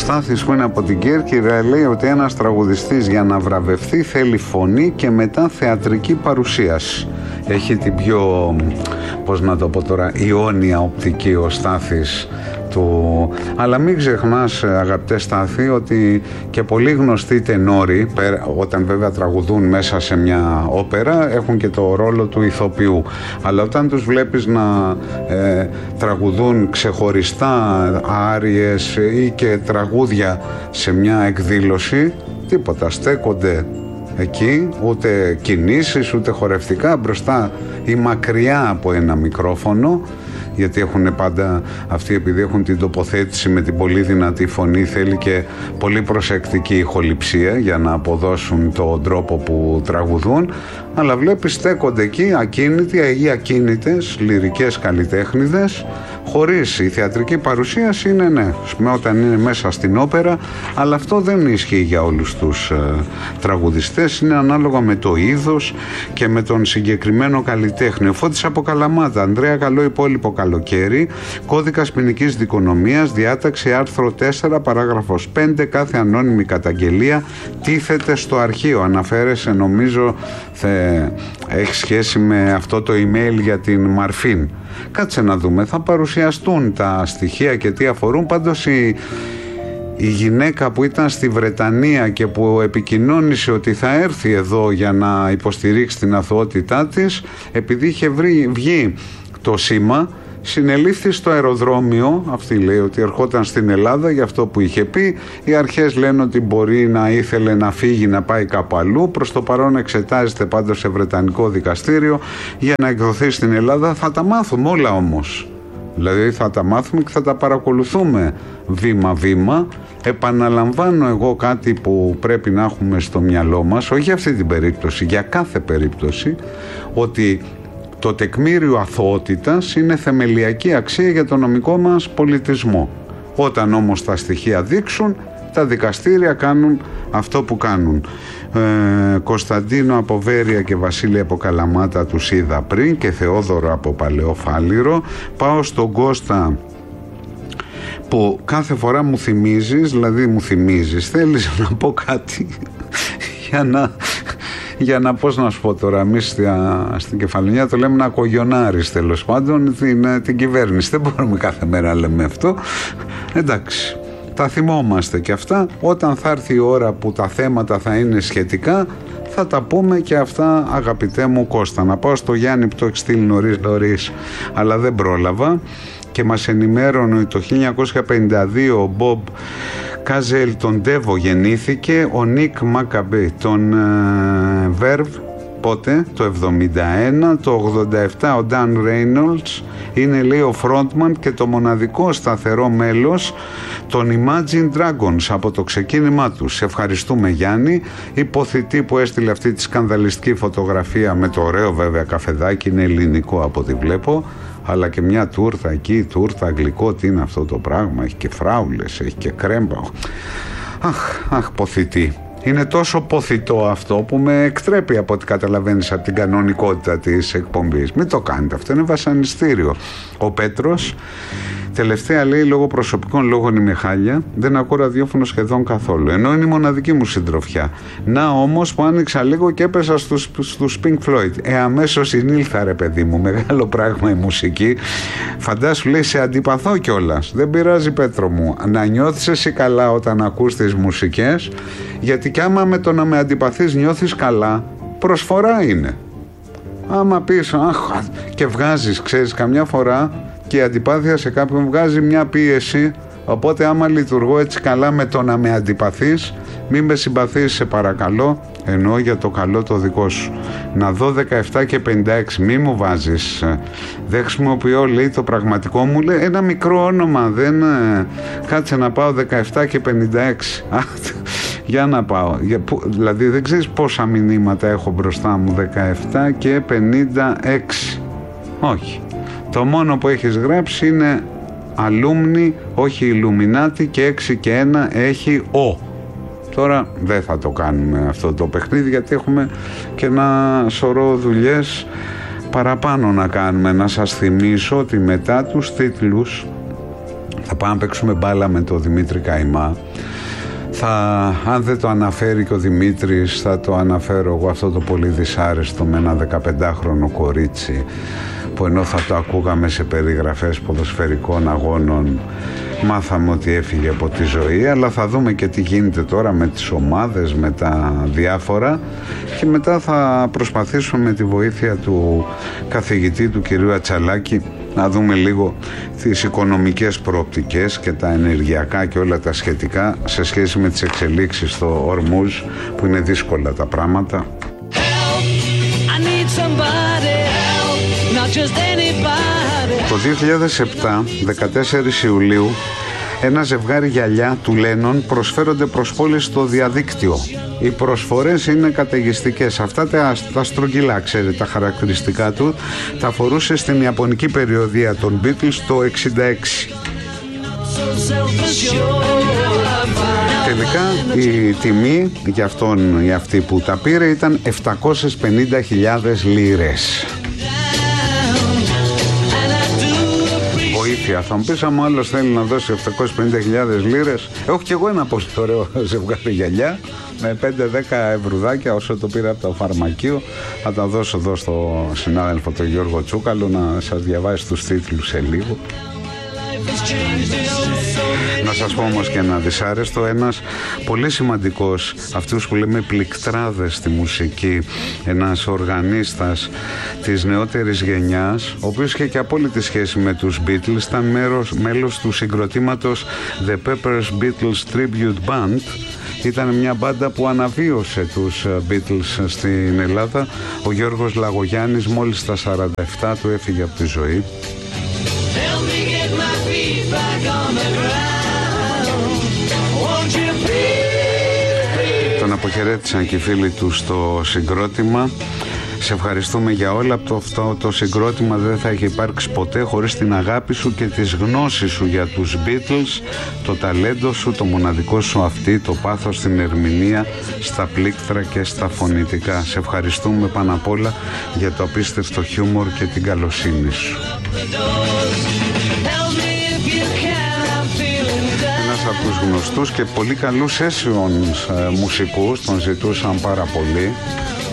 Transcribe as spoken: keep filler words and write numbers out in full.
Στάθης που είναι από την Κέρκυρα λέει ότι ένας τραγουδιστής για να βραβευτεί θέλει φωνή και μετά θεατρική παρουσίαση. Έχει την πιο, πώς να το πω τώρα, ιόνια οπτική ο Στάθης του. Αλλά μην ξεχνάς, αγαπητέ Στάθη, ότι και πολύ γνωστοί τενόροι, όταν βέβαια τραγουδούν μέσα σε μια όπερα, έχουν και το ρόλο του ηθοποιού. Αλλά όταν τους βλέπεις να ε, τραγουδούν ξεχωριστά άριες ή και τραγούδια σε μια εκδήλωση, τίποτα, στέκονται εκεί, ούτε κινήσεις ούτε χορευτικά, μπροστά ή μακριά από ένα μικρόφωνο, γιατί έχουν πάντα αυτοί, επειδή έχουν την τοποθέτηση με την πολύ δυνατή φωνή, θέλει και πολύ προσεκτική ηχοληψία για να αποδώσουν τον τρόπο που τραγουδούν, αλλά βλέπεις στέκονται εκεί ακίνητοι ή ακίνητες λυρικές καλλιτέχνηδες, χωρίς. Η θεατρική παρουσίαση είναι, ναι, όταν είναι μέσα στην όπερα, αλλά αυτό δεν ισχύει για όλους τους ε, τραγουδιστές, είναι ανάλογα με το είδος και με τον συγκεκριμένο καλλιτέχνη. Ο Φώτης από Καλαμάτα, Ανδρέα, καλό υπόλοιπο καλοκαίρι, κώδικας ποινικής δικονομίας, διάταξη άρθρο τέσσερα παράγραφος πέντε, κάθε ανώνυμη καταγγελία τίθεται στο αρχείο. Αναφέρεσαι, νομίζω θε, έχει σχέση με αυτό το email για την Μαρφίν. Κάτσε να δούμε, θα παρουσιαστούν τα στοιχεία και τι αφορούν. Πάντως η, η γυναίκα που ήταν στη Βρετανία και που επικοινώνησε ότι θα έρθει εδώ για να υποστηρίξει την αθωότητά της, επειδή είχε βρει, βγει το σήμα, συνελήφθη στο αεροδρόμιο. Αυτή λέει ότι ερχόταν στην Ελλάδα για αυτό που είχε πει. Οι αρχές λένε ότι μπορεί να ήθελε να φύγει, να πάει κάπου αλλού. Προς το παρόν εξετάζεται πάντως σε βρετανικό δικαστήριο για να εκδοθεί στην Ελλάδα. Θα τα μάθουμε όλα όμως. Δηλαδή θα τα μάθουμε και θα τα παρακολουθούμε βήμα-βήμα. Επαναλαμβάνω εγώ κάτι που πρέπει να έχουμε στο μυαλό μας, όχι για αυτή την περίπτωση, για κάθε περίπτωση, ότι το τεκμήριο αθωότητας είναι θεμελιακή αξία για τον νομικό μας πολιτισμό. Όταν όμως τα στοιχεία δείξουν, τα δικαστήρια κάνουν αυτό που κάνουν. Ε, Κωνσταντίνο από Βέρεια και Βασίλη από Καλαμάτα τους είδα πριν, και Θεόδωρο από Παλαιοφάλιρο. Πάω στον Κώστα που κάθε φορά μου θυμίζεις, δηλαδή μου θυμίζεις, θέλεις να πω κάτι για να... Για να, πώς να σου πω τώρα, εμείς στην Κεφαλονιά το λέμε να κογιονάρεις, τέλος πάντων, την, την κυβέρνηση. Δεν μπορούμε κάθε μέρα να λέμε αυτό. Εντάξει, τα θυμόμαστε και αυτά. Όταν θα έρθει η ώρα που τα θέματα θα είναι σχετικά, θα τα πούμε και αυτά, αγαπητέ μου Κώστα. Να πάω στο Γιάννη που το έχει στείλει νωρίς νωρίς, αλλά δεν πρόλαβα, και μας ενημέρωνε ότι το χίλια εννιακόσια πενήντα δύο ο Μπομπ Κάζελ τον Ντέβο γεννήθηκε, ο Νίκ Μακαμπέ τον Βέρβ uh, πότε, το εβδομήντα ένα, το ογδόντα επτά ο Νταν Ρέινολτς είναι, λέει, ο frontman και το μοναδικό σταθερό μέλος των Imagine Dragons από το ξεκίνημά τους. Σε ευχαριστούμε, Γιάννη. Υποθητή που έστειλε αυτή τη σκανδαλιστική φωτογραφία με το ωραίο βέβαια καφεδάκι, είναι ελληνικό από ό,τι βλέπω, αλλά και μια τούρτα εκεί, τούρτα γλυκό, τι είναι αυτό το πράγμα, έχει και φράουλες, έχει και κρέμπα. Αχ, αχ, ποθητή. Είναι τόσο ποθητό αυτό που με εκτρέπει από ό,τι καταλαβαίνεις από την κανονικότητα της εκπομπής. Μην το κάνετε, αυτό είναι βασανιστήριο. Ο Πέτρος, τελευταία, λέει, λόγω προσωπικών λόγων είμαι χάλια, δεν ακούω ραδιόφωνο σχεδόν καθόλου, ενώ είναι η μοναδική μου συντροφιά. Να όμως που άνοιξα λίγο και έπεσα στους, στους Pink Floyd. Ε, αμέσως συνήλθα, ρε παιδί μου, μεγάλο πράγμα η μουσική. Φαντάσου, λέει, σε αντιπαθώ κιόλας. Δεν πειράζει, Πέτρο μου, να νιώθεις εσύ καλά όταν ακούς τις μουσικές, γιατί κι άμα με το να με αντιπαθείς νιώθεις καλά, προσφορά είναι. Άμα πεις, αχ, και βγάζεις, ξέρεις, καμιά φορά και η αντιπάθεια σε κάποιον βγάζει μια πίεση, οπότε άμα λειτουργώ έτσι καλά με το να με αντιπαθείς, μην με συμπαθείς, σε παρακαλώ, εννοώ για το καλό το δικό σου. Να δω δεκαεπτά και πενήντα έξι, μη μου βάζεις, δεν χρησιμοποιώ, λέει, το πραγματικό μου, λέει, ένα μικρό όνομα, δεν, κάτσε να πάω δεκαεπτά και πενήντα έξι. Για να πάω, για, δηλαδή δεν ξέρεις πόσα μηνύματα έχω μπροστά μου, δεκαεπτά και πενήντα έξι. Όχι, το μόνο που έχεις γράψει είναι αλούμνη, όχι Ιλουμινάτη, και έξι και ένα έχει ο. Τώρα δεν θα το κάνουμε αυτό το παιχνίδι, γιατί έχουμε και ένα σωρό δουλειές παραπάνω να κάνουμε. Να σας θυμίσω ότι μετά τους τίτλους Θα πάμε να παίξουμε μπάλα με το Δημήτρη Καϊμά. Θα, αν δεν το αναφέρει και ο Δημήτρης, θα το αναφέρω εγώ, αυτό το πολύ δυσάρεστο με ένα δεκαπεντάχρονο κορίτσι που ενώ θα το ακούγαμε σε περιγραφές ποδοσφαιρικών αγώνων, μάθαμε ότι έφυγε από τη ζωή. Αλλά θα δούμε και τι γίνεται τώρα με τις ομάδες, με τα διάφορα, και μετά θα προσπαθήσουμε με τη βοήθεια του καθηγητή του κυρίου Ατσαλάκη να δούμε λίγο τις οικονομικές προοπτικές και τα ενεργειακά και όλα τα σχετικά σε σχέση με τις εξελίξεις στο Ορμούζ, που είναι δύσκολα τα πράγματα. Το δύο χιλιάδες επτά, δεκατέσσερις Ιουλίου, ένα ζευγάρι γυαλιά του Λένον προσφέρονται προς πώληση στο διαδίκτυο. Οι προσφορές είναι καταιγιστικές. Αυτά τα, τα στρογγυλά, ξέρετε, τα χαρακτηριστικά του, τα φορούσε στην ιαπωνική περιοδεία των Beatles το εξήντα έξι. Τελικά η τιμή για αυτόν ή αυτή που τα πήρε ήταν επτακόσιες πενήντα χιλιάδες λίρες. Βοήθεια. Θα μου πεις, άμα άλλος θέλει να δώσει επτακόσιες πενήντα χιλιάδες λίρες, έχω κι εγώ ένα πολύ ωραίο ζευγάρι γυαλιά με πέντε δέκα ευρουδάκια όσο το πήρα από το φαρμακείο. Θα τα δώσω εδώ στο συνάδελφο τον Γιώργο Τσούκαλο να σας διαβάσει τους τίτλους σε λίγο. Να σας πω όμως και ένα δυσάρεστο, ένας πολύ σημαντικός, αυτούς που λέμε πληκτράδες στη μουσική, ένας οργανίστας της νεότερης γενιάς, ο οποίος είχε και απόλυτη σχέση με τους Beatles, ήταν μέρος, μέλος του συγκροτήματος The Pepper's Beatles Tribute Band. Ήταν μια μπάντα που αναβίωσε τους Beatles στην Ελλάδα. Ο Γιώργος Λαγογιάννης μόλις στα σαράντα επτά του έφυγε από τη ζωή. Τον αποχαιρέτησαν και οι φίλοι του στο συγκρότημα. Σε ευχαριστούμε για όλα. Από αυτό το συγκρότημα δεν θα είχε υπάρξει ποτέ χωρίς την αγάπη σου και τις γνώσεις σου για τους Beatles, το ταλέντο σου, το μοναδικό σου αυτή, το πάθος στην ερμηνεία, στα πλήκτρα και στα φωνητικά. Σε ευχαριστούμε πάνω απ' όλα για το απίστευτο χιούμορ και την καλοσύνη σου. Ένας από τους γνωστούς και πολύ καλούς sessions ε, μουσικούς, τον ζητούσαν πάρα πολύ.